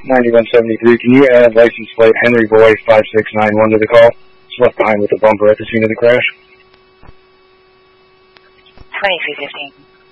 9173. Can you add license plate Henry Boy 5691 to the call? It's left behind with the bumper at the scene of the crash. 2315.